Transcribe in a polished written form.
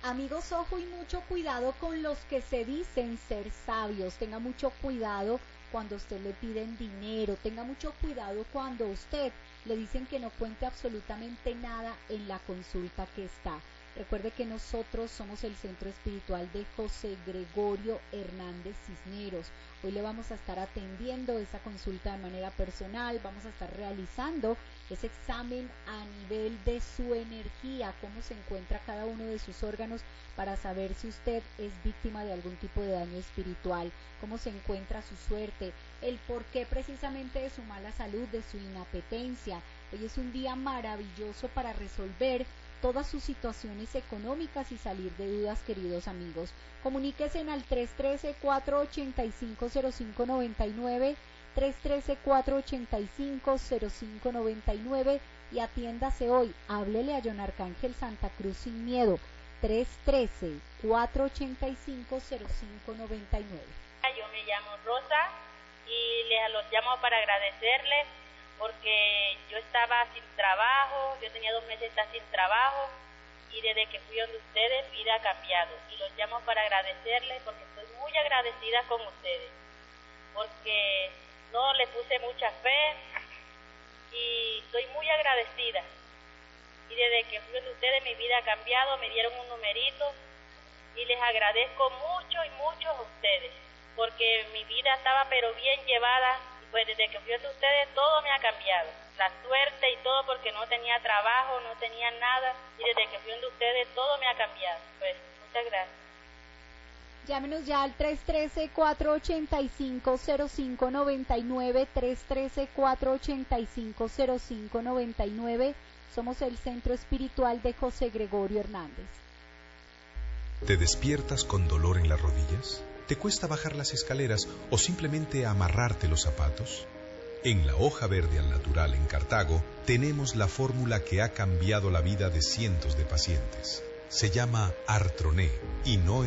Amigos, ojo y mucho cuidado con los que se dicen ser sabios. Tenga mucho cuidado cuando usted le piden dinero. Tenga mucho cuidado cuando a usted le dicen que no cuente absolutamente nada en la consulta que está. Recuerde que nosotros somos el Centro Espiritual de José Gregorio Hernández Cisneros. Hoy le vamos a estar atendiendo esa consulta de manera personal, vamos a estar realizando ese examen a nivel de su energía, cómo se encuentra cada uno de sus órganos para saber si usted es víctima de algún tipo de daño espiritual, cómo se encuentra su suerte, el porqué precisamente de su mala salud, de su inapetencia. Hoy es un día maravilloso para resolver todas sus situaciones económicas y salir de dudas, queridos amigos. Comuníquense al 313-485-0599, 313-485-0599 y atiéndase hoy. Háblele a John Arcángel Santa Cruz sin miedo. 313-485-0599. Yo me llamo Rosa y los llamo para agradecerles porque yo estaba sin trabajo, yo tenía 2 meses sin trabajo y desde que fui donde ustedes mi vida ha cambiado y los llamo para agradecerles porque estoy muy agradecida con ustedes porque no le puse mucha fe y estoy muy agradecida y desde que fui donde ustedes mi vida ha cambiado, me dieron un numerito y les agradezco mucho y mucho a ustedes porque mi vida estaba pero bien llevada. Pues desde que fui a ustedes todo me ha cambiado, la suerte y todo porque no tenía trabajo, no tenía nada y desde que fui a ustedes todo me ha cambiado. Pues muchas gracias. Llámenos ya al 313-485-0599, 313-485-0599. Somos el Centro Espiritual de José Gregorio Hernández. ¿Te despiertas con dolor en las rodillas? ¿Te cuesta bajar las escaleras o simplemente amarrarte los zapatos? En la Hoja Verde al Natural en Cartago tenemos la fórmula que ha cambiado la vida de cientos de pacientes. Se llama Artroné y no